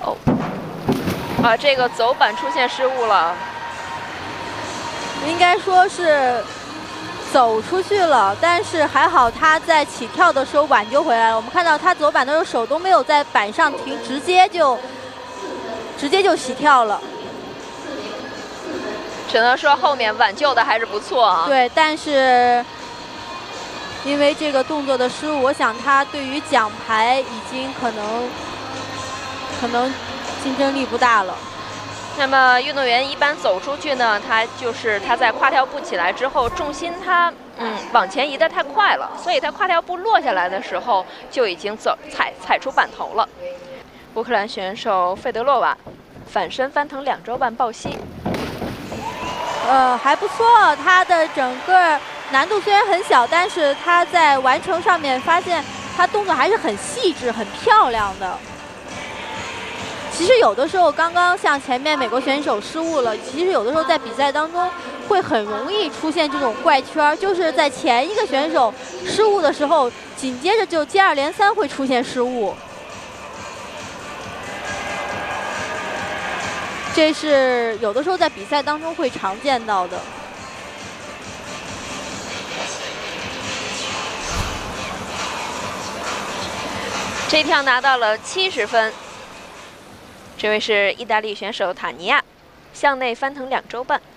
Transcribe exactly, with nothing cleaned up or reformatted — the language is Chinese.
哦，啊，这个走板出现失误了， 应该说是走出去了，但是还好他在起跳的时候挽救回来了。我们看到他走板的时候手都没有在板上停，直接就直接就起跳了。 只能说后面挽救的还是不错啊。 对，但是因为这个动作的失误，我想他对于奖牌已经可能可能竞争力不大了。 那么运动员一般走出去呢，他就是他在跨跳步起来之后，重心他嗯往前移得太快了，所以他跨跳步落下来的时候就已经走踩踩出板头了。乌克兰选手费德洛娃反身翻腾两周半抱膝， 呃，还不错，他的整个难度虽然很小，但是他在完成上面发现他动作还是很细致、很漂亮的。其实有的时候，刚刚像前面美国选手失误了，其实有的时候在比赛当中会很容易出现这种怪圈，就是在前一个选手失误的时候，紧接着就接二连三会出现失误。这是有的时候在比赛当中会常见到的。 这一跳拿到了七十分。这位是意大利选手塔尼亚，向内翻腾两周半。